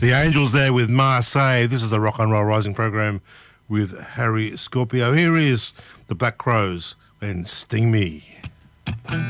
The Angels there with Marseille. This is the Rock and Roll Rising program with Harry Scorpio. Here is the Black Crows and Sting Me.